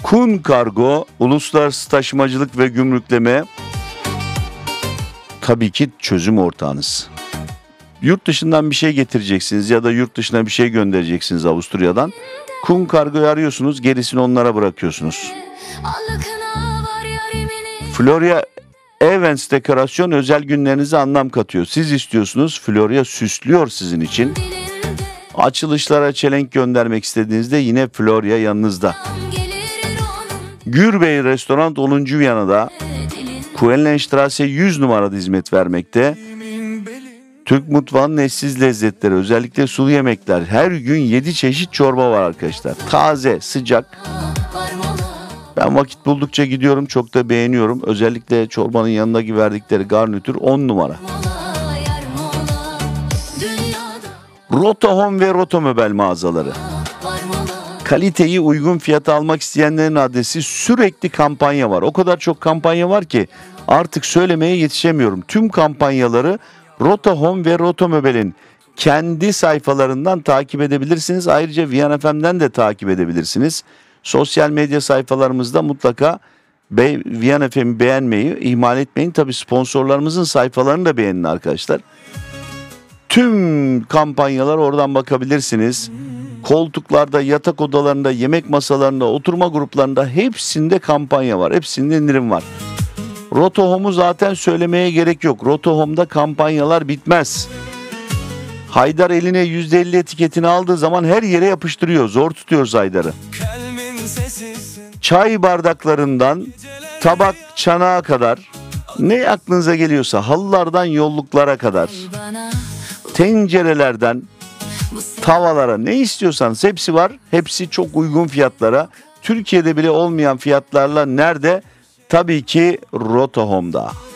Kun Kargo, uluslararası taşımacılık ve gümrükleme, tabii ki çözüm ortağınız. Yurt dışından bir şey getireceksiniz ya da yurt dışına bir şey göndereceksiniz Avusturya'dan. Kun Kargo'yu arıyorsunuz, gerisini onlara bırakıyorsunuz. Florya Events dekorasyon özel günlerinize anlam katıyor. Siz istiyorsunuz, Florya süslüyor sizin için. Açılışlara çelenk göndermek istediğinizde yine Florya yanınızda. Gürbey Restoran 10. Viyana'da Kuenlenstraße 100 numarada hizmet vermekte. Türk mutfağının eşsiz lezzetleri, özellikle sulu yemekler. Her gün 7 çeşit çorba var arkadaşlar. Taze, sıcak. Ben vakit buldukça gidiyorum, çok da beğeniyorum. Özellikle çorbanın yanındaki verdikleri garnitür 10 numara. Rota Home ve Rota Möbel mağazaları. Kaliteyi uygun fiyata almak isteyenlerin adresi, sürekli kampanya var. O kadar çok kampanya var ki artık söylemeye yetişemiyorum. Tüm kampanyaları Rota Home ve Rota Möbel'in kendi sayfalarından takip edebilirsiniz. Ayrıca Viyana FM'den de takip edebilirsiniz. Sosyal medya sayfalarımızda mutlaka Viyana FM'i beğenmeyi ihmal etmeyin. Tabii sponsorlarımızın sayfalarını da beğenin arkadaşlar. Tüm kampanyalar oradan bakabilirsiniz. Koltuklarda, yatak odalarında, yemek masalarında, oturma gruplarında hepsinde kampanya var. Hepsinde indirim var. Rota Home'u zaten söylemeye gerek yok. Rota Home'da kampanyalar bitmez. Haydar eline %50 etiketini aldığı zaman her yere yapıştırıyor. Zor tutuyoruz Haydar'ı. Çay bardaklarından tabak çanağa kadar, ne aklınıza geliyorsa, halılardan yolluklara kadar, tencerelerden tavalara, ne istiyorsanız hepsi var. Hepsi çok uygun fiyatlara. Türkiye'de bile olmayan fiyatlarla nerede? Tabii ki Rota Home'da.